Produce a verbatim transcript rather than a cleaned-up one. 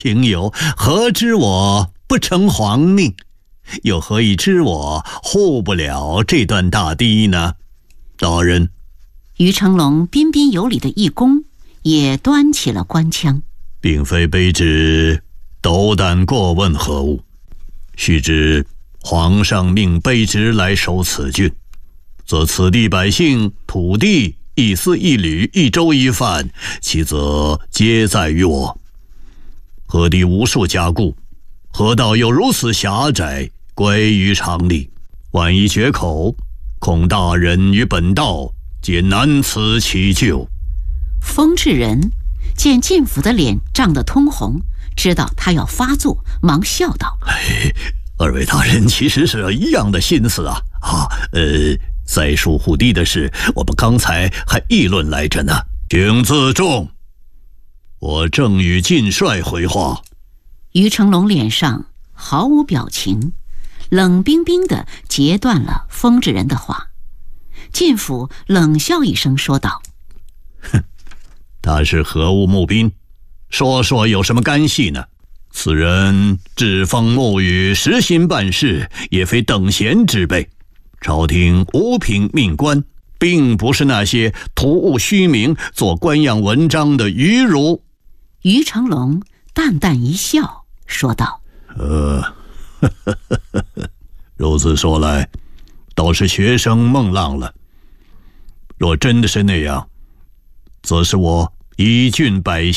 廷友何知我不成皇命，又何以知我护不了这段大堤呢？大人。 于成龙彬彬有礼的一躬，也端起了官腔。 并非卑职斗胆过问何物，须知皇上命卑职来守此郡，则此地百姓土地一丝一缕一粥一饭，其则皆在于我。何地无数家固，河道又如此狭窄，归于常理，万一绝口，恐大人与本道皆难辞其咎。 风至人见晋府的脸涨得通红，知道他要发作，忙笑道： 哎，二位大人其实是一样的心思啊！啊，呃，栽树护地的事，我们刚才还议论来着呢。请自重，我正与晋帅回话。 于成龙脸上毫无表情，冷冰冰地截断了风至人的话。晋府冷笑一声说道： 哼，他是何物募兵，说说有什么干系呢？此人栉风沐雨，实心办事，也非等闲之辈。朝廷无凭命官，并不是那些图务虚名、做官样文章的愚儒。 于成龙淡淡一笑，说道： 呃，呵呵呵呵，如此说来，倒是学生孟浪了。若真的是那样，则是我一郡百姓